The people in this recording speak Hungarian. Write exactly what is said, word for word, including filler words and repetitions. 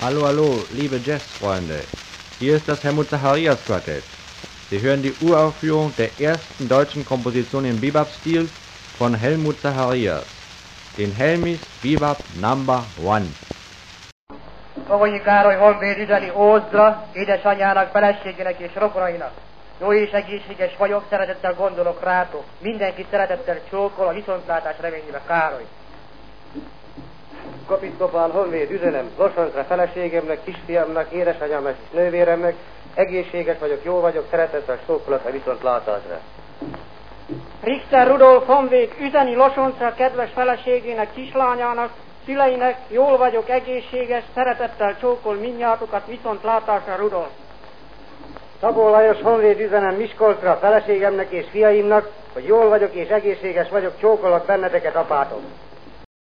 Hallo, hallo, liebe Jazzfreunde. Hier ist das Helmut Zacharias Quartett. Sie hören die Uraufführung der ersten deutschen Komposition im Bebop-Stil von Helmut Zacharias, den Helmis Bebop Number One. Fogonyi Károly honvéd üzeni Ózdra, édesanyjának, feleségének és rokonainak. Jó és egészséges vagyok, szeretettel gondolok rátok. Mindenki szeretettel csókol, a viszontlátás reményébe, Károly. Kapisztopál honvéd üzenem Losoncra feleségemnek, kisfiamnak, édesanyámnak és nővéremnek. Egészséges vagyok, jó vagyok, szeretettel csókolok a viszontlátásra. Richter Rudolf honvéd üzeni Losoncra kedves feleségének, kislányának, szüleinek, jól vagyok, egészséges, szeretettel csókol mindnyátokat, viszontlátásra, Rudolf. Szabó Lajos honvéd üzenem Miskolcra a feleségemnek és fiaimnak, hogy jól vagyok és egészséges vagyok, csókolok benneteket, apátok.